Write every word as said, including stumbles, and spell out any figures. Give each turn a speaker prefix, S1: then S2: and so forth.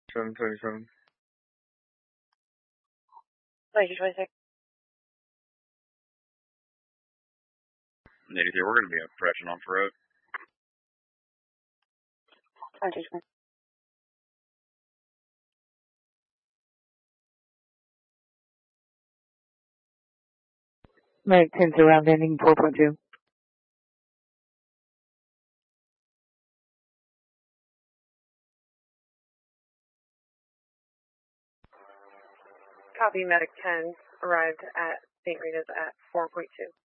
S1: seven twenty-seven.
S2: nineteen twenty-six.
S3: eighty-three, we're going to be approaching on road.
S2: nineteen twenty.
S4: Medic ten around ending four point two.
S2: Copy, Medic ten arrived at Saint Rita's at four point two.